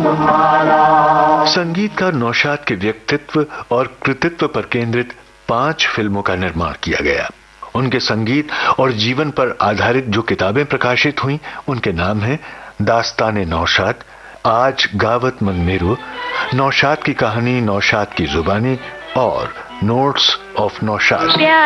संगीतकार नौशाद के व्यक्तित्व और कृतित्व पर केंद्रित 5 फिल्मों का निर्माण किया गया। उनके संगीत और जीवन पर आधारित जो किताबें प्रकाशित हुईं, उनके नाम हैं दास्ताने नौशाद, आज गावत मन मेरो, नौशाद की कहानी, नौशाद की जुबानी और नोट्स ऑफ नौशाद।